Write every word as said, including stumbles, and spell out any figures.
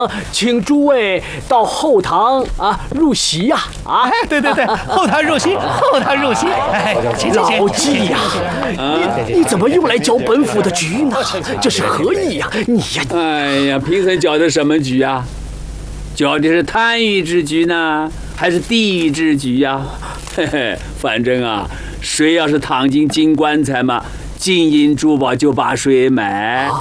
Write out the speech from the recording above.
请诸位到后堂啊入席呀！啊， 哎，对对对，后堂入席，后堂入席。哎，请请老纪呀，你你怎么又来搅本府的局呢？这是何意呀？你呀， 哎呀，平衡搅的什么局呀？搅的是贪欲之局呢，还是地狱之局呀？嘿嘿，反正啊，谁要是躺进金棺材嘛，金银珠宝就把谁买，